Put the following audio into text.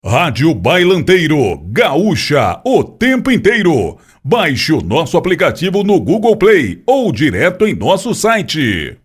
Rádio Bailanteiro, gaúcha, o tempo inteiro. Baixe o nosso aplicativo no Google Play ou direto em nosso site.